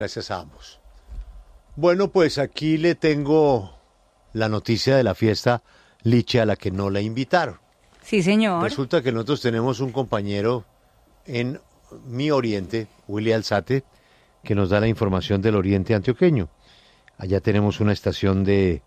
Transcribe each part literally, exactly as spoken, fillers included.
Gracias a ambos. Bueno, pues aquí le tengo la noticia de la fiesta Liche a la que no la invitaron. Sí, señor. Resulta que nosotros tenemos un compañero en mi oriente, Willy Alzate, que nos da la información del oriente antioqueño. Allá tenemos una estación de,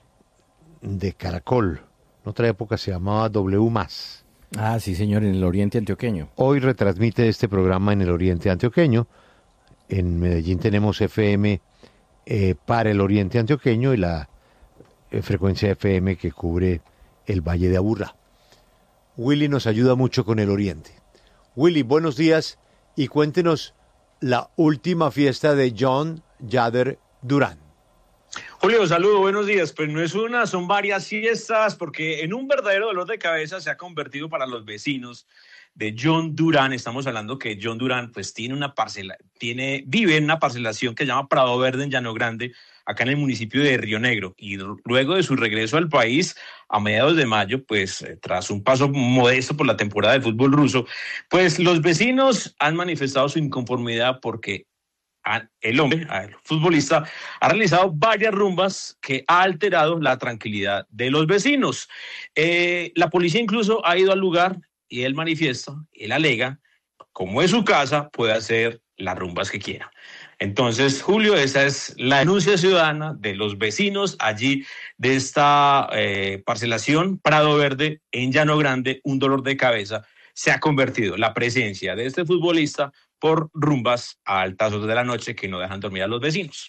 de Caracol. En otra época se llamaba W más. Ah, sí, señor, en el oriente antioqueño. Hoy retransmite este programa en el oriente antioqueño. En Medellín tenemos F M eh, para el oriente antioqueño y la eh, frecuencia F M que cubre el Valle de Aburrá. Willy nos ayuda mucho con el oriente. Willy, buenos días y cuéntenos la última fiesta de John Yader Durán. Julio, saludo, buenos días. Pues no es una, son varias fiestas, porque en un verdadero dolor de cabeza se ha convertido para los vecinos de John Durán. Estamos hablando que John Durán pues tiene una parcela, tiene, vive en una parcelación que se llama Prado Verde en Llano Grande, acá en el municipio de Río Negro. Y luego de su regreso al país a mediados de mayo, pues eh, tras un paso modesto por la temporada de fútbol ruso, pues los vecinos han manifestado su inconformidad porque el hombre, el futbolista, ha realizado varias rumbas que ha alterado la tranquilidad de los vecinos. Eh, la policía incluso ha ido al lugar y él manifiesta, él alega, como es su casa, puede hacer las rumbas que quiera. Entonces, Julio, esa es la denuncia ciudadana de los vecinos allí de esta eh, parcelación Prado Verde en Llano Grande. Un dolor de cabeza se ha convertido la presencia de este futbolista por rumbas a altas horas de la noche que no dejan dormir a los vecinos.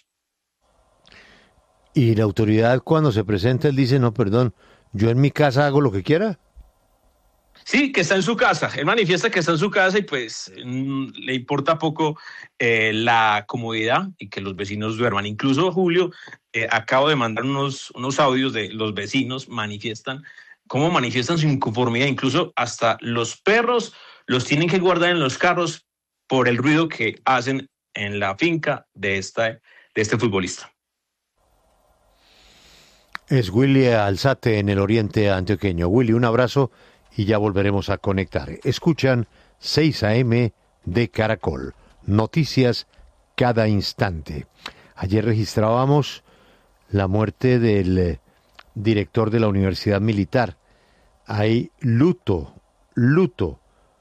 Y la autoridad cuando se presenta, él dice, no, perdón, yo en mi casa hago lo que quiera. Sí, que está en su casa. Él manifiesta que está en su casa y pues mmm, le importa poco eh, la comodidad y que los vecinos duerman. Incluso, Julio, eh, acabo de mandar unos, unos audios de los vecinos, manifiestan cómo manifiestan su inconformidad. Incluso hasta los perros los tienen que guardar en los carros por el ruido que hacen en la finca de, esta, de este futbolista. Es Willy Alzate en el oriente antioqueño. Willy, un abrazo y ya volveremos a conectar. Escuchan seis a eme de Caracol. Noticias cada instante. Ayer registrábamos la muerte del eh, director de la Universidad Militar. Hay luto, luto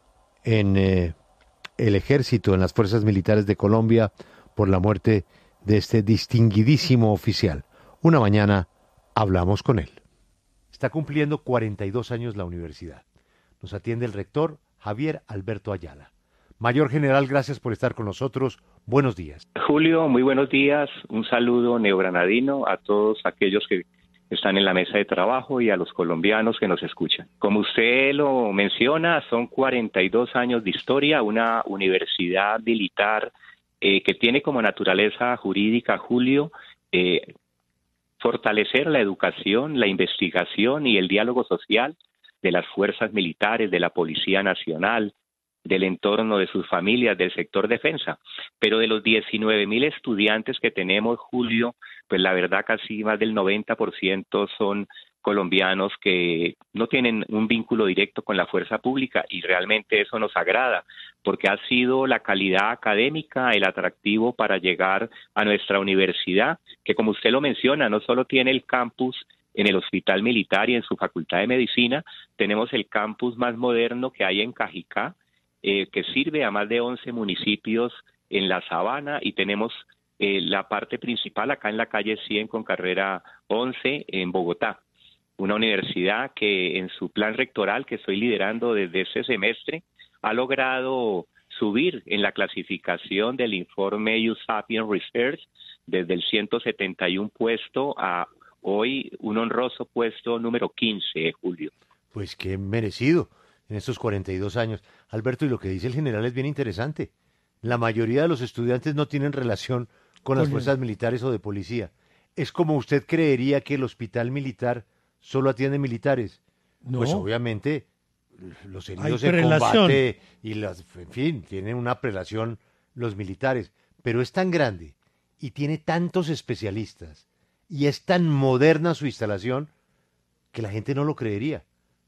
en eh, el ejército, en las fuerzas militares de Colombia por la muerte de este distinguidísimo oficial. Una mañana hablamos con él. Está cumpliendo cuarenta y dos años la universidad. Nos atiende el rector Javier Alberto Ayala. Mayor General, gracias por estar con nosotros. Buenos días. Julio, muy buenos días. Un saludo neogranadino a todos aquellos que están en la mesa de trabajo y a los colombianos que nos escuchan. Como usted lo menciona, son cuarenta y dos años de historia, una universidad militar eh, que tiene como naturaleza jurídica, Julio, eh, fortalecer la educación, la investigación y el diálogo social de las fuerzas militares, de la Policía Nacional, del entorno de sus familias, del sector defensa. Pero de los diecinueve mil estudiantes que tenemos, Julio, pues la verdad casi más del noventa por ciento son colombianos que no tienen un vínculo directo con la fuerza pública y realmente eso nos agrada porque ha sido la calidad académica, el atractivo para llegar a nuestra universidad, que como usted lo menciona, no solo tiene el campus en el Hospital Militar y en su Facultad de Medicina, tenemos el campus más moderno que hay en Cajicá, eh, que sirve a más de once municipios en la Sabana, y tenemos eh, la parte principal acá en la calle cien con carrera once en Bogotá. Una universidad que en su plan rectoral que estoy liderando desde ese semestre ha logrado subir en la clasificación del informe USapiens Research desde el ciento setenta y uno puesto a hoy un honroso puesto número quince, Julio. Pues qué merecido en estos cuarenta y dos años. Alberto, y lo que dice el general es bien interesante. La mayoría de los estudiantes no tienen relación con las fuerzas militares o de policía. Es como usted creería que el hospital militar solo atiende militares. No. Pues obviamente los heridos Hay en prelación. combate y las, en fin, tienen una prelación los militares, pero es tan grande y tiene tantos especialistas y es tan moderna su instalación que la gente no lo creería.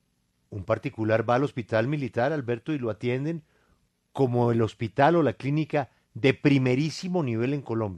Un particular va al hospital militar, Alberto, y lo atienden como el hospital o la clínica de primerísimo nivel en Colombia.